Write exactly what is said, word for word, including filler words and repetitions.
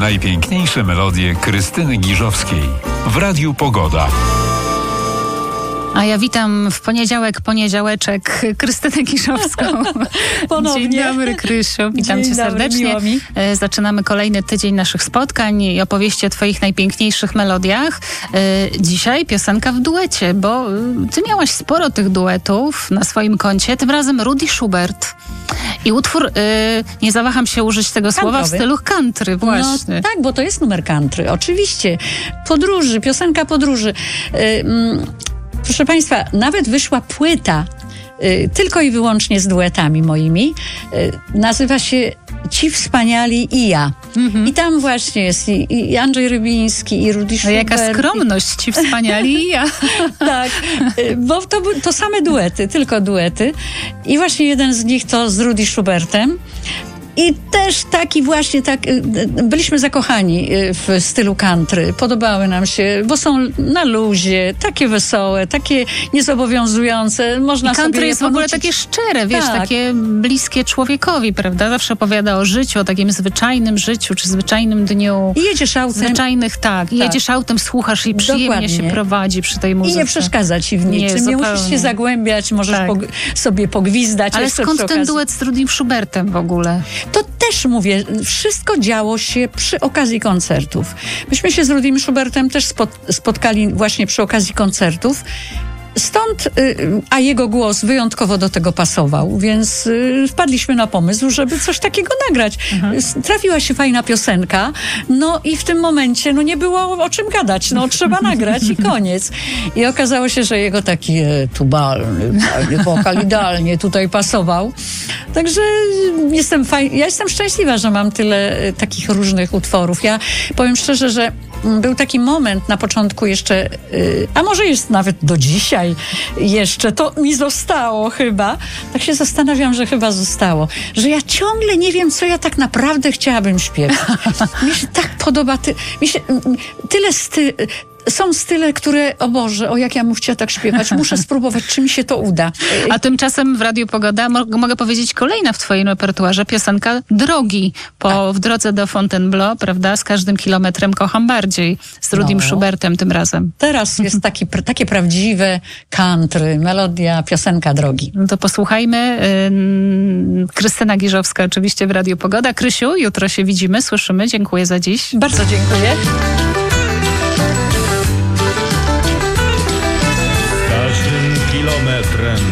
najpiękniejsze melodie Krystyny Giżowskiej w Radiu Pogoda. A ja witam w poniedziałek, poniedziałeczek Krystynę Giżowską. Ponownie. Dzień dobry, Krysiu. Witam Dzień cię dobry, serdecznie. miło mi. Zaczynamy kolejny tydzień naszych spotkań i opowieści o twoich najpiękniejszych melodiach. Dzisiaj piosenka w duecie, bo ty miałaś sporo tych duetów na swoim koncie. Tym razem Rudy Schubert. I utwór, nie zawaham się użyć tego słowa, w stylu country właśnie. No, tak, bo to jest numer country, oczywiście. Podróży, piosenka podróży. Proszę Państwa, nawet wyszła płyta y, tylko i wyłącznie z duetami moimi. Y, nazywa się Ci wspaniali i ja. Mhm. I tam właśnie jest i, i Andrzej Rybiński, i Rudy Schubert. No jaka skromność, Ci wspaniali i ja. Tak, y, bo to, to same duety, tylko duety. I właśnie jeden z nich to z Rudy Schubertem. I też taki właśnie, tak, byliśmy zakochani w stylu country. Podobały nam się, bo są na luzie, takie wesołe, takie niezobowiązujące. Można I country sobie jest w ogóle takie szczere, wiesz, tak. takie bliskie człowiekowi, prawda? Zawsze opowiada o życiu, o takim zwyczajnym życiu, czy zwyczajnym dniu. I jedziesz autem. Zwyczajnych, tak. I tak. jedziesz autem, słuchasz i przyjemnie Dokładnie. się prowadzi przy tej muzyce. I nie przeszkadza ci w niczym. Nie, nie musisz się zagłębiać, możesz tak. pog- sobie pogwizdać. Ale skąd ten duet z Rudym Schubertem w ogóle? To też mówię, wszystko działo się przy okazji koncertów. Myśmy się z Rudym Schubertem też spot- spotkali właśnie przy okazji koncertów. Stąd, a jego głos wyjątkowo do tego pasował, więc wpadliśmy na pomysł, żeby coś takiego nagrać. Mhm. Trafiła się fajna piosenka, no i w tym momencie no nie było o czym gadać, no trzeba nagrać i koniec. I okazało się, że jego taki tubalny wokal idealnie tutaj pasował. Także jestem faj- ja jestem szczęśliwa, że mam tyle takich różnych utworów. Ja powiem szczerze, że był taki moment na początku jeszcze, a może jest nawet do dzisiaj jeszcze, to mi zostało chyba. Tak się zastanawiam, że chyba zostało. Że ja ciągle nie wiem, co ja tak naprawdę chciałabym śpiewać. Mi się tak podoba, ty, mi się tyle sty, są style, które, o Boże, o jak ja bym chciała tak śpiewać, muszę spróbować, czy mi się to uda. A tymczasem w Radiu Pogoda mo- mogę powiedzieć kolejna w twoim repertuarze piosenka Drogi, po w drodze do Fontainebleau, prawda? Z każdym kilometrem kocham bardziej. Z Rudym no. Schubertem tym razem. Teraz jest taki, takie prawdziwe country, melodia, piosenka Drogi. No to posłuchajmy. Yy, Krystyna Giżowska oczywiście w Radiu Pogoda. Krysiu, jutro się widzimy, słyszymy. Dziękuję za dziś. Bardzo dziękuję.